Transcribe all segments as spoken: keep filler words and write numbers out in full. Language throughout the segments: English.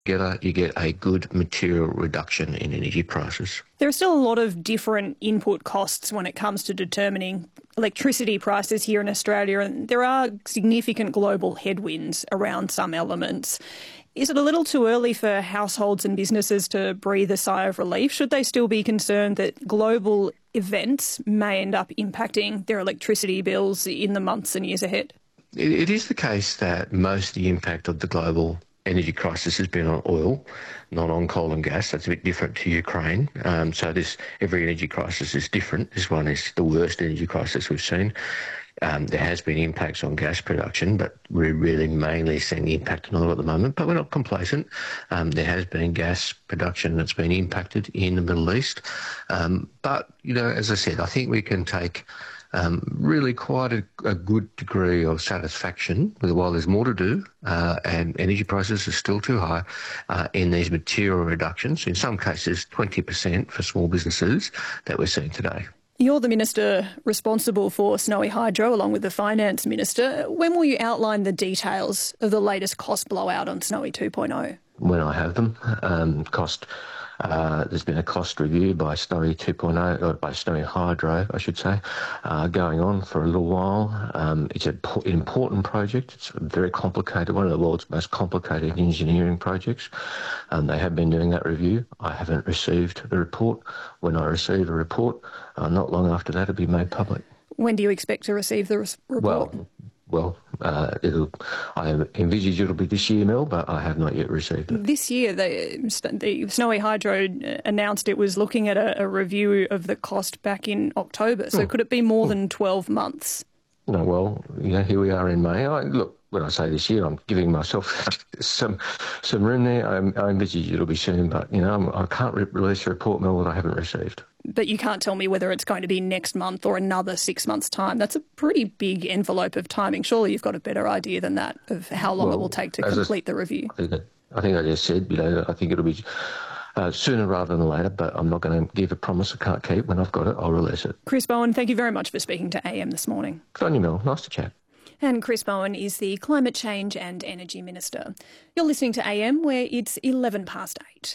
together, you get a good material reduction in energy prices. There are still a lot of different input costs when it comes to determining electricity prices here in Australia, and there are significant global headwinds around some elements. Is it a little too early for households and businesses to breathe a sigh of relief? Should they still be concerned that global events may end up impacting their electricity bills in the months and years ahead? It, it is the case that most of the impact of the global energy crisis has been on oil, not on coal and gas. That's a bit different to Ukraine. Um, so this every energy crisis is different. This one is the worst energy crisis we've seen. Um, there has been impacts on gas production, but we're really mainly seeing the impact on oil at the moment. But we're not complacent. Um, there has been gas production that's been impacted in the Middle East. Um, but, you know, as I said, I think we can take um, really quite a, a good degree of satisfaction with while there's more to do uh, and energy prices are still too high uh, in these material reductions, in some cases twenty percent for small businesses that we're seeing today. You're the Minister responsible for Snowy Hydro, along with the Finance Minister. When will you outline the details of the latest cost blowout on Snowy two point oh? When I have them. Um, cost. Uh, there's been a cost review by Snowy two point oh, or by Snowy Hydro, I should say, uh, going on for a little while. Um, it's an important project. It's very complicated, one of the world's most complicated engineering projects. Um, they have been doing that review. I haven't received the report. When I receive a report, uh, not long after that, it'll be made public. When do you expect to receive the res- report? Well, Well, uh, it'll, I envisage it'll be this year, Mel, but I have not yet received it. This year, the, the Snowy Hydro announced it was looking at a, a review of the cost back in October. So hmm. could it be more hmm. than twelve months? No, well, you know, here we are in May. I, look, when I say this year, I'm giving myself some some room there. I, I envisage it'll be soon, but, you know, I'm, I can't re- release a report, Mel, that I haven't received. But you can't tell me whether it's going to be next month or another six months' time. That's a pretty big envelope of timing. Surely you've got a better idea than that of how long well, it will take to complete I, the review. I think, I think I just said, you know, I think it'll be uh, sooner rather than later, but I'm not going to give a promise I can't keep. When I've got it, I'll release it. Chris Bowen, thank you very much for speaking to A M this morning. Good on you, Mel. Nice to chat. And Chris Bowen is the Climate Change and Energy Minister. You're listening to A M, where it's eleven past eight.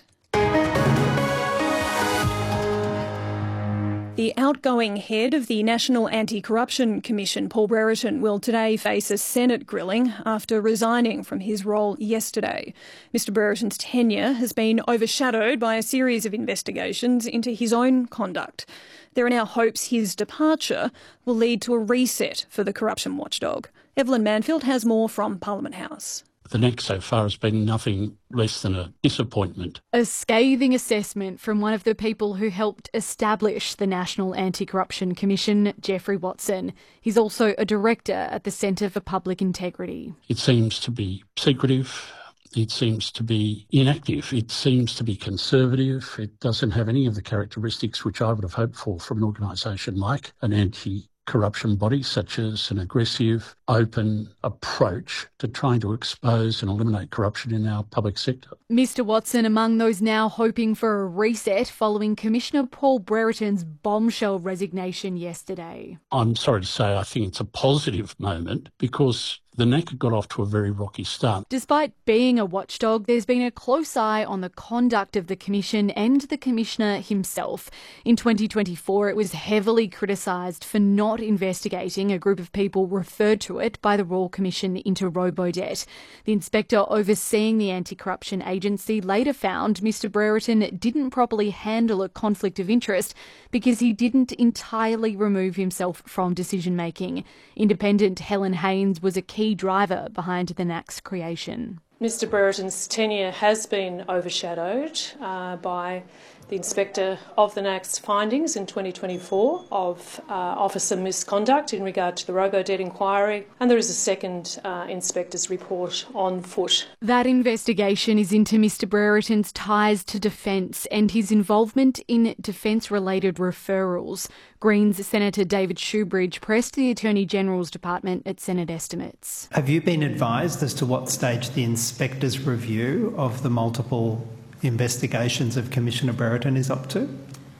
The outgoing head of the National Anti-Corruption Commission, Paul Brereton, will today face a Senate grilling after resigning from his role yesterday. Mister Brereton's tenure has been overshadowed by a series of investigations into his own conduct. There are now hopes his departure will lead to a reset for the corruption watchdog. Evelyn Manfield has more from Parliament House. The next so far has been nothing less than a disappointment. A scathing assessment from one of the people who helped establish the National Anti-Corruption Commission, Geoffrey Watson. He's also a director at the Centre for Public Integrity. It seems to be secretive. It seems to be inactive. It seems to be conservative. It doesn't have any of the characteristics which I would have hoped for from an organisation like an anti corruption body, such as an aggressive, open approach to trying to expose and eliminate corruption in our public sector. Mister Watson among those now hoping for a reset following Commissioner Paul Brereton's bombshell resignation yesterday. I'm sorry to say I think it's a positive moment because the N A C got off to a very rocky start. Despite being a watchdog, there's been a close eye on the conduct of the Commission and the Commissioner himself. In twenty twenty-four, it was heavily criticised for not investigating a group of people referred to it by the Royal Commission into robo-debt. The inspector overseeing the anti-corruption agency later found Mister Brereton didn't properly handle a conflict of interest because he didn't entirely remove himself from decision-making. Independent Helen Haynes was a key driver behind the N A C's creation. Mister Brereton's tenure has been overshadowed uh, by the Inspector of the N A C's findings in twenty twenty-four of uh, officer misconduct in regard to the robo-debt inquiry, and there is a second uh, Inspector's report on foot. That investigation is into Mister Brereton's ties to defence and his involvement in defence-related referrals. Greens Senator David Shoebridge pressed the Attorney-General's Department at Senate estimates. Have you been advised as to what stage the Inspector's review of the multiple investigations of Commissioner Brereton is up to?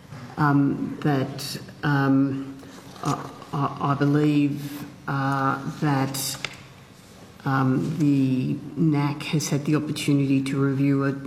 Um, that um, I, I believe uh, that um, the N A C has had the opportunity to review a